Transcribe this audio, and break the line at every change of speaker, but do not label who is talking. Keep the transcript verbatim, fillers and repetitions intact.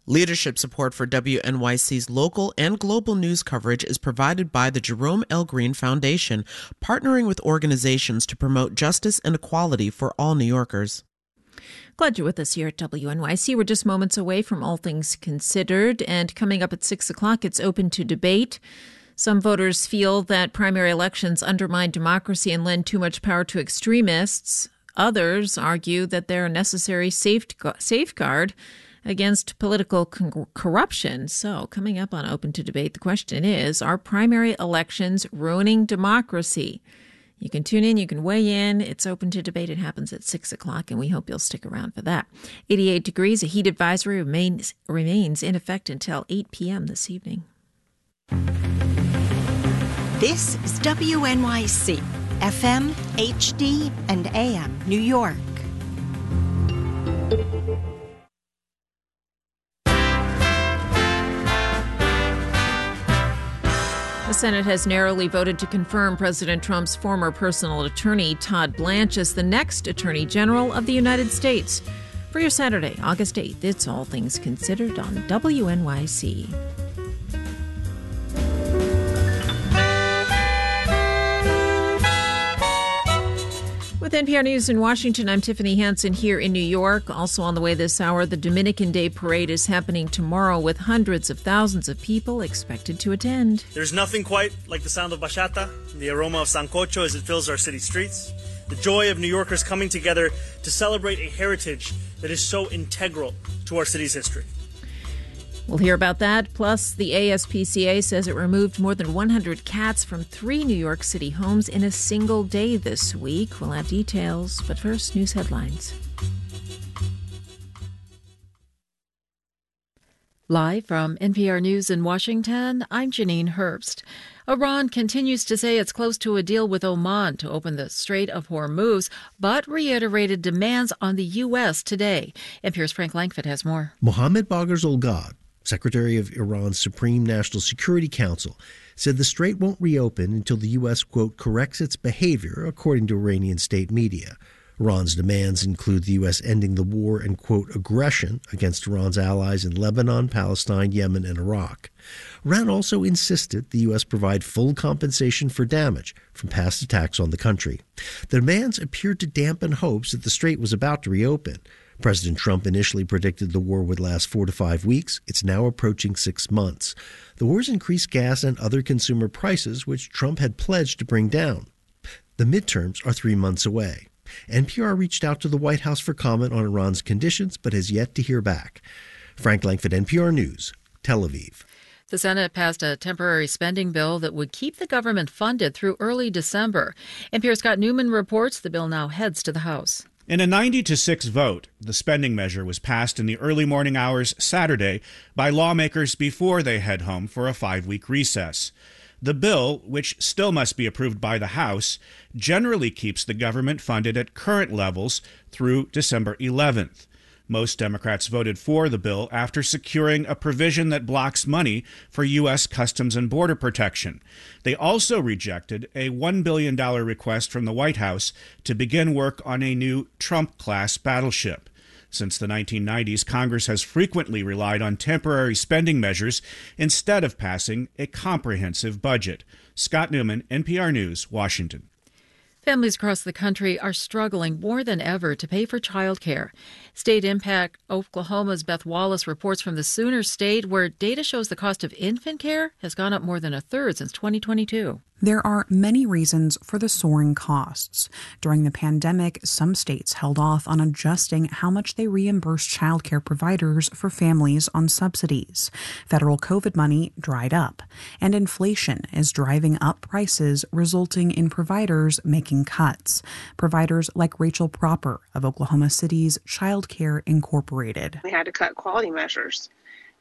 Leadership support for W N Y C's local and global news coverage is provided by the Jerome L. Green Foundation, partnering with organizations to promote justice and equality for all New Yorkers.
Glad you're with us here at W N Y C. We're just moments away from All Things Considered, and coming up at six o'clock, it's open to debate. Some voters feel that primary elections undermine democracy and lend too much power to extremists. Others argue that they're a necessary safeguard against political con- corruption. So, coming up on Open to Debate, the question is, are primary elections ruining democracy? You can tune in, you can weigh in. It's Open to Debate. It happens at six o'clock, and we hope you'll stick around for that. eighty-eight degrees, a heat advisory remains, remains in effect until eight p.m. this evening.
This is W N Y C, F M, H D, and A M, New York.
The Senate has narrowly voted to confirm President Trump's former personal attorney, Todd Blanche, as the next Attorney General of the United States. For your Saturday, August eighth, it's All Things Considered on W N Y C. With N P R News in Washington, I'm Tiffany Hansen here in New York. Also on the way this hour, the Dominican Day Parade is happening tomorrow with hundreds of thousands of people expected to attend.
There's nothing quite like the sound of bachata, the aroma of sancocho as it fills our city streets, the joy of New Yorkers coming together to celebrate a heritage that is so integral to our city's history.
We'll hear about that. Plus, the A S P C A says it removed more than one hundred cats from three New York City homes in a single day this week. We'll have details, but first, news headlines.
Live from N P R News in Washington, I'm Janine Herbst. Iran continues to say it's close to a deal with Oman to open the Strait of Hormuz, but reiterated demands on the U S today. N P R's Frank Langford has more.
Mohammad Bagher Zolgad, Secretary of Iran's Supreme National Security Council, said the strait won't reopen until the U S, quote, corrects its behavior, according to Iranian state media. Iran's demands include the U S ending the war and, quote, aggression against Iran's allies in Lebanon, Palestine, Yemen, and Iraq. Iran also insisted the U S provide full compensation for damage from past attacks on the country. The demands appeared to dampen hopes that the strait was about to reopen. President Trump initially predicted the war would last four to five weeks. It's now approaching six months. The war's increased gas and other consumer prices, which Trump had pledged to bring down. The midterms are three months away. N P R reached out to the White House for comment on Iran's conditions, but has yet to hear back. Frank Langford, N P R News, Tel Aviv.
The Senate passed a temporary spending bill that would keep the government funded through early December. N P R's Scott Newman reports the bill now heads to the House.
In a ninety to six vote, the spending measure was passed in the early morning hours Saturday by lawmakers before they head home for a five-week recess. The bill, which still must be approved by the House, generally keeps the government funded at current levels through December eleventh. Most Democrats voted for the bill after securing a provision that blocks money for U S Customs and Border Protection. They also rejected a one billion dollars request from the White House to begin work on a new Trump-class battleship. Since the nineteen nineties, Congress has frequently relied on temporary spending measures instead of passing a comprehensive budget. Scott Newman, N P R News, Washington.
Families across the country are struggling more than ever to pay for childcare. State Impact Oklahoma's Beth Wallace reports from the Sooner State, where data shows the cost of infant care has gone up more than a third since twenty twenty-two.
There are many reasons for the soaring costs. During the pandemic, some states held off on adjusting how much they reimburse childcare providers for families on subsidies. Federal COVID money dried up, and inflation is driving up prices, resulting in providers making cuts. Providers like Rachel Proper of Oklahoma City's Child Care Incorporated.
We had to cut quality measures.